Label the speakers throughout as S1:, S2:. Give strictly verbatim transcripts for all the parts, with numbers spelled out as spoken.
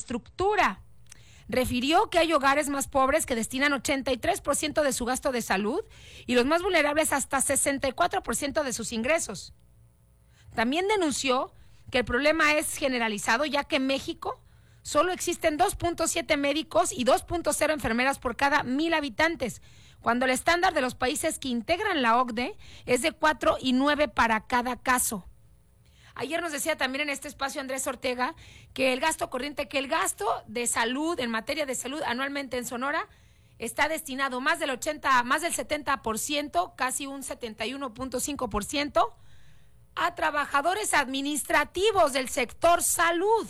S1: infraestructura. Refirió que hay hogares más pobres que destinan ochenta y tres por ciento de su gasto de salud y los más vulnerables hasta sesenta y cuatro por ciento de sus ingresos. También denunció que el problema es generalizado, ya que en México solo existen dos punto siete médicos y dos punto cero enfermeras por cada mil habitantes, cuando el estándar de los países que integran la O C D E es de cuatro y nueve para cada caso. Ayer nos decía también en este espacio Andrés Ortega que el gasto corriente, que el gasto de salud, en materia de salud anualmente en Sonora, está destinado más del ochenta, más del setenta por ciento, casi un setenta y uno punto cinco por ciento, a trabajadores administrativos del sector salud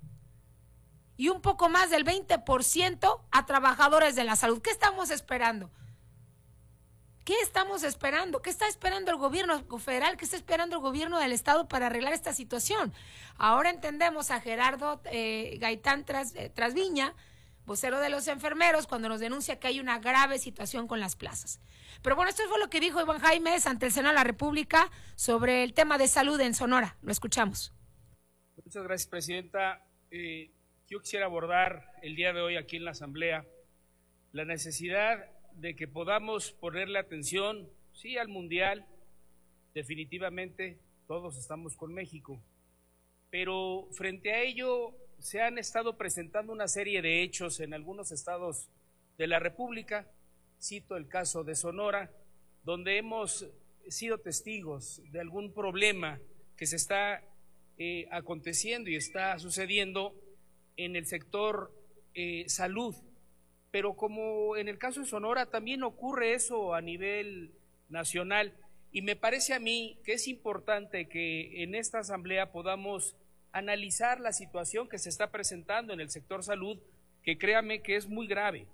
S1: y un poco más del veinte por ciento a trabajadores de la salud. ¿Qué estamos esperando? ¿Qué estamos esperando? ¿Qué está esperando el gobierno federal? ¿Qué está esperando el gobierno del estado para arreglar esta situación? Ahora entendemos a Gerardo eh, Gaitán Tras, eh, Trasviña, vocero de los enfermeros, cuando nos denuncia que hay una grave situación con las plazas. Pero bueno, esto fue lo que dijo Iván Jaimes ante el Senado de la República sobre el tema de salud en Sonora. Lo escuchamos.
S2: Muchas gracias, Presidenta. Eh, yo quisiera abordar el día de hoy aquí en la Asamblea la necesidad de que podamos ponerle atención, sí, al Mundial. Definitivamente todos estamos con México, pero frente a ello se han estado presentando una serie de hechos en algunos estados de la República. Cito el caso de Sonora, donde hemos sido testigos de algún problema que se está eh, aconteciendo y está sucediendo en el sector eh, salud. Pero como en el caso de Sonora también ocurre eso a nivel nacional, y me parece a mí que es importante que en esta asamblea podamos analizar la situación que se está presentando en el sector salud, que créame que es muy grave.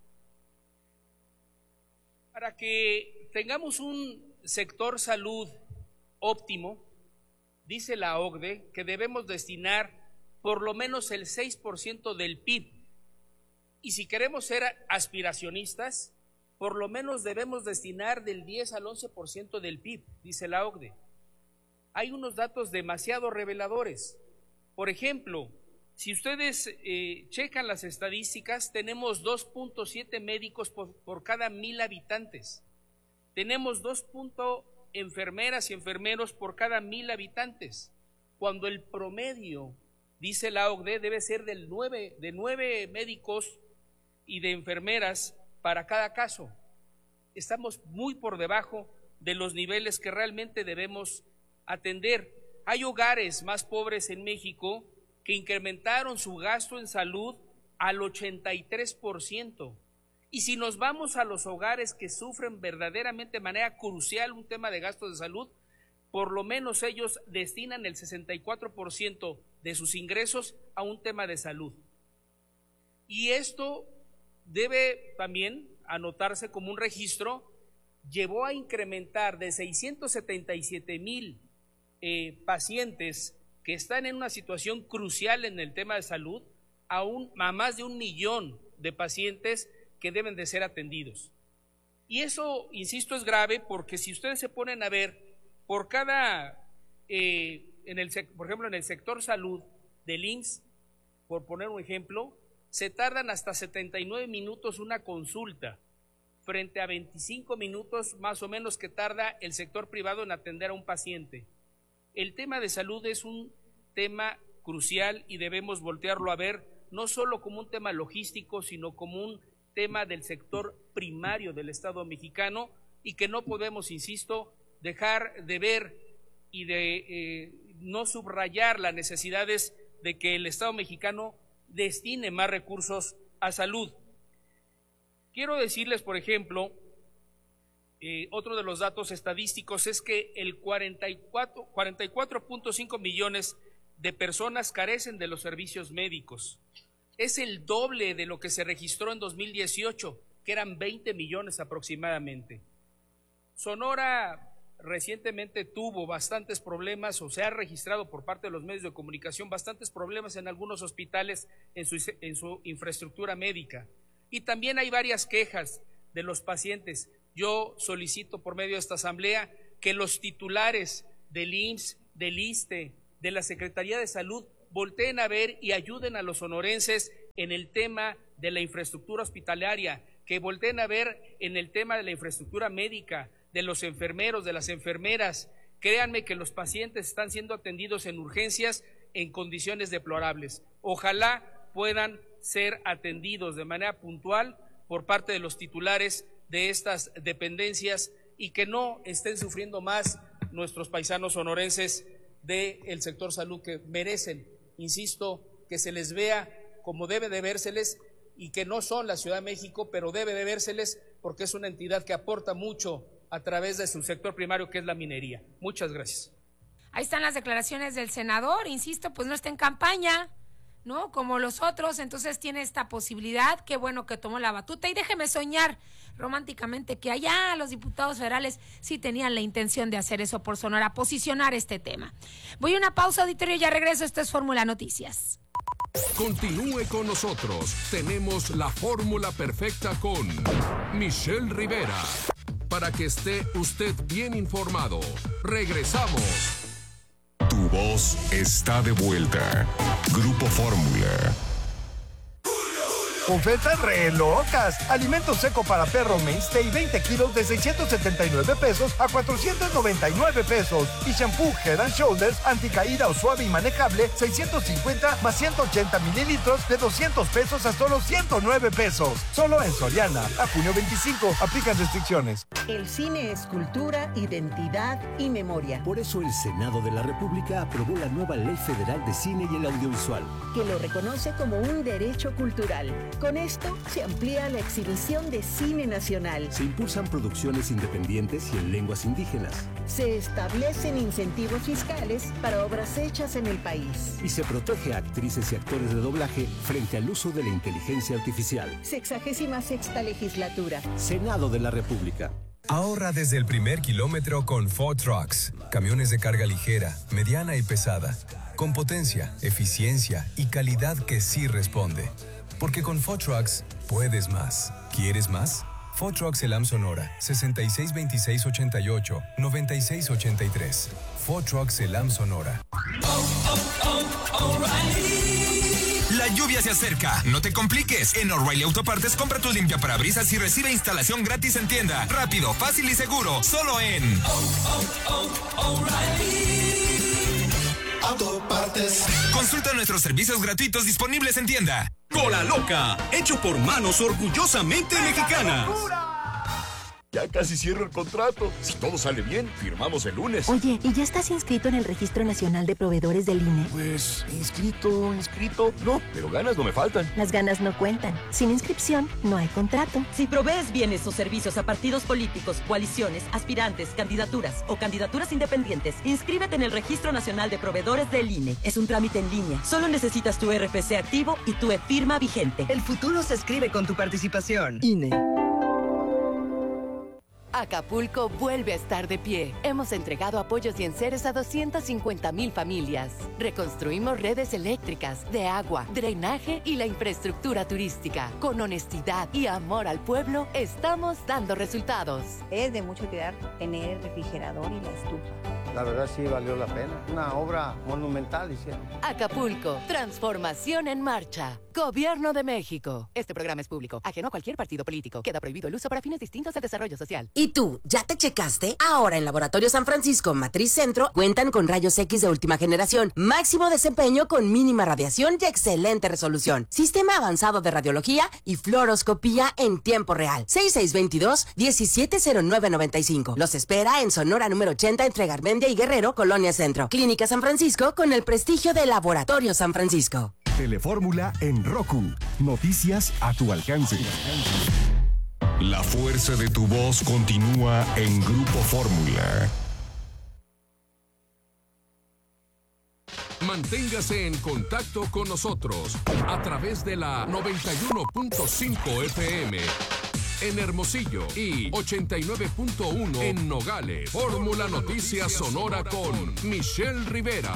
S2: Para que tengamos un sector salud óptimo, dice la O C D E que debemos destinar por lo menos el seis por ciento del P I B. Y si queremos ser aspiracionistas, por lo menos debemos destinar del diez al once por ciento del P I B, dice la O C D E. Hay unos datos demasiado reveladores. Por ejemplo, si ustedes eh, checan las estadísticas, tenemos dos punto siete médicos por, por cada mil habitantes. Tenemos dos enfermeras y enfermeros por cada mil habitantes, cuando el promedio, dice la O C D E, debe ser del nueve, de nueve médicos y de enfermeras para cada caso. Estamos muy por debajo de los niveles que realmente debemos atender. Hay hogares más pobres en México que incrementaron su gasto en salud al ochenta y tres por ciento. Y si nos vamos a los hogares que sufren verdaderamente de manera crucial un tema de gasto de salud, por lo menos ellos destinan el sesenta y cuatro por ciento de sus ingresos a un tema de salud. Y esto debe también anotarse como un registro, llevó a incrementar de seiscientos setenta y siete mil eh, pacientes que están en una situación crucial en el tema de salud a, un, a más de un millón de pacientes que deben de ser atendidos. Y eso, insisto, es grave porque si ustedes se ponen a ver, por cada, eh, en el, por ejemplo, en el sector salud del I M S S, por poner un ejemplo, se tardan hasta setenta y nueve minutos una consulta, frente a veinticinco minutos más o menos que tarda el sector privado en atender a un paciente. El tema de salud es un tema crucial y debemos voltearlo a ver, no solo como un tema logístico, sino como un tema del sector primario del Estado mexicano, y que no podemos, insisto, dejar de ver y de eh, no subrayar las necesidades de que el Estado mexicano destine más recursos a salud. Quiero decirles, por ejemplo, eh, otro de los datos estadísticos es que el cuarenta y cuatro punto cinco millones de personas carecen de los servicios médicos. Es el doble de lo que se registró en dos mil dieciocho, que eran veinte millones aproximadamente. Sonora recientemente tuvo bastantes problemas, o se ha registrado por parte de los medios de comunicación bastantes problemas en algunos hospitales en su, en su infraestructura médica. Y también hay varias quejas de los pacientes. Yo solicito por medio de esta asamblea que los titulares del I M S S, del ISSSTE, de la Secretaría de Salud, volteen a ver y ayuden a los sonorenses en el tema de la infraestructura hospitalaria, que volteen a ver en el tema de la infraestructura médica, de los enfermeros, de las enfermeras. Créanme que los pacientes están siendo atendidos en urgencias en condiciones deplorables. Ojalá puedan ser atendidos de manera puntual por parte de los titulares de estas dependencias y que no estén sufriendo más nuestros paisanos sonorenses del sector salud, que merecen, insisto, que se les vea como debe de vérseles, y que no son la Ciudad de México, pero debe de vérseles porque es una entidad que aporta mucho a través de su sector primario, que es la minería. Muchas gracias.
S1: Ahí están las declaraciones del senador, insisto, pues no está en campaña, ¿no? Como los otros, entonces tiene esta posibilidad. Qué bueno que tomó la batuta, y déjeme soñar románticamente que allá los diputados federales sí tenían la intención de hacer eso por Sonora, posicionar este tema. Voy a una pausa, auditorio, y ya regreso. Esto es Fórmula Noticias.
S3: Continúe con nosotros. Tenemos la fórmula perfecta con Michelle Rivera, para que esté usted bien informado. Regresamos.
S4: Tu voz está de vuelta. Grupo Fórmula.
S5: Ofertas re locas. Alimento seco para perro Mainstay veinte kilos de seiscientos setenta y nueve pesos a cuatrocientos noventa y nueve pesos. Y shampoo Head and Shoulders anticaída o suave y manejable seiscientos cincuenta más ciento ochenta mililitros de doscientos pesos a solo ciento nueve pesos. Solo en Soriana. A junio veinticinco. Aplican restricciones.
S6: El cine es cultura, identidad y memoria.
S7: Por eso el Senado de la República aprobó la nueva Ley Federal de Cine y el Audiovisual,
S6: que lo reconoce como un derecho cultural. Con esto se amplía la exhibición de cine nacional.
S7: Se impulsan producciones independientes y en lenguas indígenas.
S6: Se establecen incentivos fiscales para obras hechas en el país.
S7: Y se protege a actrices y actores de doblaje frente al uso de la inteligencia artificial.
S6: Sexagésima sexta legislatura.
S7: Senado de la República.
S8: Ahorra desde el primer kilómetro con Ford Trucks. Camiones de carga ligera, mediana y pesada. Con potencia, eficiencia y calidad que sí responde. Porque con Ford Trucks puedes más. ¿Quieres más? Ford Trucks Elam Sonora, sesenta y seis veintiséis ochenta y ocho, noventa y seis ochenta y tres. Ford Trucks Elam Sonora.
S9: Oh, oh, oh, O'Reilly. La lluvia se acerca. No te compliques. En O'Reilly Autopartes compra tu limpiaparabrisas y recibe instalación gratis en tienda. Rápido, fácil y seguro. Solo en oh, oh, oh, O'Reilly Autopartes. Consulta nuestros servicios gratuitos disponibles en tienda.
S10: Cola Loca, hecho por manos orgullosamente mexicanas.
S4: Ya casi cierro el contrato. Si todo sale bien, firmamos el lunes.
S11: Oye, ¿y ya estás inscrito en el Registro Nacional de Proveedores del I N E?
S4: Pues, inscrito, inscrito, no, pero ganas no me faltan.
S11: Las ganas no cuentan. Sin inscripción, no hay contrato.
S12: Si provees bienes o servicios a partidos políticos, coaliciones, aspirantes, candidaturas o candidaturas independientes, inscríbete en el Registro Nacional de Proveedores del I N E. Es un trámite en línea. Solo necesitas tu R F C activo y tu e-firma vigente.
S13: El futuro se escribe con tu participación.
S12: I N E.
S14: Acapulco vuelve a estar de pie. Hemos entregado apoyos y enseres a doscientas cincuenta mil familias. Reconstruimos redes eléctricas, de agua, drenaje y la infraestructura turística. Con honestidad y amor al pueblo, estamos dando resultados.
S15: Es de mucho cuidar tener el refrigerador y la estufa.
S16: La verdad sí valió la pena. Una obra monumental hicieron.
S14: Acapulco, transformación en marcha. Gobierno de México. Este programa es público, ajeno a cualquier partido político. Queda prohibido el uso para fines distintos del desarrollo social.
S17: ¿Y tú, ya te checaste? Ahora en Laboratorio San Francisco Matriz Centro cuentan con rayos X de última generación, máximo desempeño con mínima radiación y excelente resolución, sistema avanzado de radiología y fluoroscopía en tiempo real. seis seis dos dos, uno siete cero nueve nueve cinco. Los espera en Sonora número ochenta entre Garmendia y Guerrero, Colonia Centro. Clínica San Francisco con el prestigio de Laboratorio San Francisco.
S18: Telefórmula en Roku. Noticias a tu alcance.
S4: La fuerza de tu voz continúa en Grupo Fórmula.
S3: Manténgase en contacto con nosotros a través de la noventa y uno punto cinco F M en Hermosillo y ochenta y nueve punto uno en Nogales. Fórmula Noticias Sonora con Michelle Rivera.